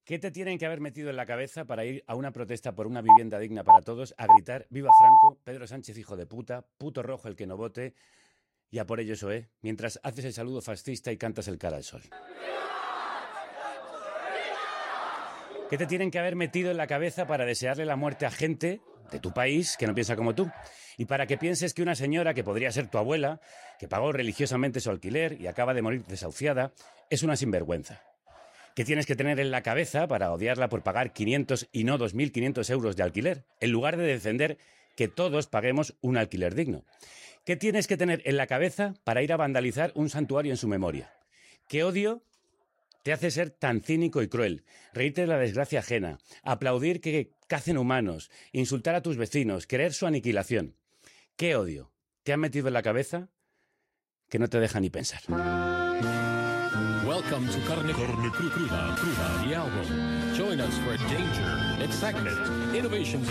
¿Qué te tienen que haber metido en la cabeza para ir a una protesta por una vivienda digna para todos a gritar «Viva Franco, Pedro Sánchez hijo de puta, puto rojo el que no vote» y a por ello eso, mientras haces el saludo fascista y cantas el cara al sol? ¿Qué te tienen que haber metido en la cabeza para desearle la muerte a gente de tu país que no piensa como tú? Y para que pienses que una señora que podría ser tu abuela, que pagó religiosamente su alquiler y acaba de morir desahuciada, es una sinvergüenza. ¿Qué tienes que tener en la cabeza para odiarla por pagar 500 y no 2.500 euros de alquiler, en lugar de defender que todos paguemos un alquiler digno? ¿Qué tienes que tener en la cabeza para ir a vandalizar un santuario en su memoria? ¿Qué odio te hace ser tan cínico y cruel? Reírte de la desgracia ajena, aplaudir que cacen humanos, insultar a tus vecinos, querer su aniquilación. ¿Qué odio te han metido en la cabeza que no te deja ni pensar? Welcome to Carne Cruda, the album. Join us for danger, excitement, innovations.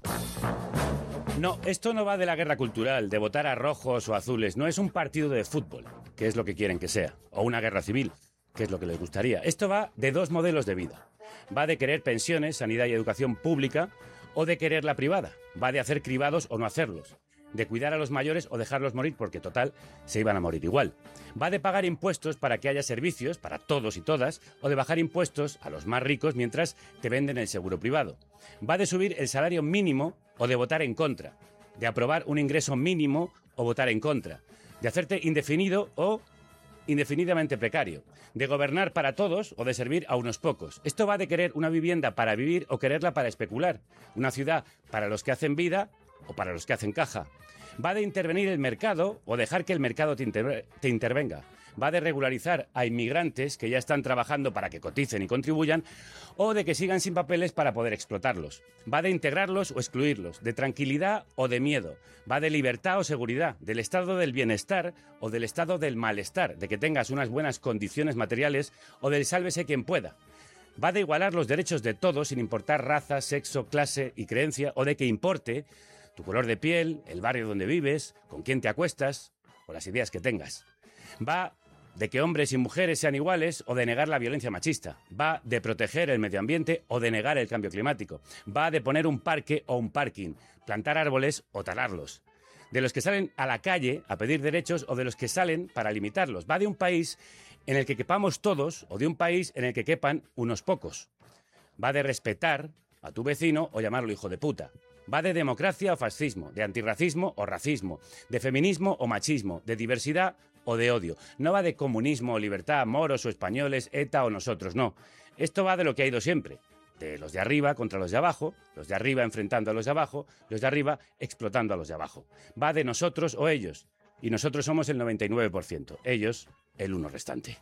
No, esto no va de la guerra cultural, de votar a rojos o azules. No es un partido de fútbol, que es lo que quieren que sea, o una guerra civil, que es lo que les gustaría. Esto va de dos modelos de vida. Va de querer pensiones, sanidad y educación pública, o de querer la privada. Va de hacer cribados o no hacerlos. De cuidar a los mayores o dejarlos morir porque, total, se iban a morir igual. Va de pagar impuestos para que haya servicios para todos y todas, o de bajar impuestos a los más ricos mientras te venden el seguro privado. Va de subir el salario mínimo o de votar en contra. De aprobar un ingreso mínimo o votar en contra. De hacerte indefinido o indefinidamente precario. De gobernar para todos o de servir a unos pocos. Esto va de querer una vivienda para vivir o quererla para especular. Una ciudad para los que hacen vida o para los que hacen caja. Va de intervenir el mercado o dejar que el mercado te intervenga. Va de regularizar a inmigrantes que ya están trabajando para que coticen y contribuyan, o de que sigan sin papeles para poder explotarlos. Va de integrarlos o excluirlos, de tranquilidad o de miedo. Va de libertad o seguridad, del estado del bienestar o del estado del malestar, de que tengas unas buenas condiciones materiales o del sálvese quien pueda. Va de igualar los derechos de todos sin importar raza, sexo, clase y creencia, o de que importe tu color de piel, el barrio donde vives, con quién te acuestas o las ideas que tengas. Va de que hombres y mujeres sean iguales o de negar la violencia machista. Va de proteger el medio ambiente o de negar el cambio climático. Va de poner un parque o un parking, plantar árboles o talarlos. De los que salen a la calle a pedir derechos o de los que salen para limitarlos. Va de un país en el que quepamos todos o de un país en el que quepan unos pocos. Va de respetar a tu vecino o llamarlo hijo de puta. Va de democracia o fascismo, de antirracismo o racismo, de feminismo o machismo, de diversidad o de odio. No va de comunismo o libertad, moros o españoles, ETA o nosotros, no. Esto va de lo que ha ido siempre. De los de arriba contra los de abajo, los de arriba enfrentando a los de abajo, los de arriba explotando a los de abajo. Va de nosotros o ellos. Y nosotros somos el 99%, ellos el 1% restante.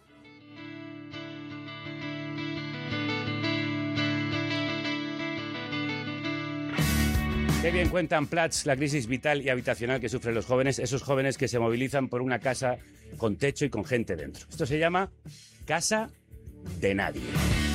Qué bien cuentan Platts la crisis vital y habitacional que sufren los jóvenes, esos jóvenes que se movilizan por una casa con techo y con gente dentro. Esto se llama Casa de Nadie.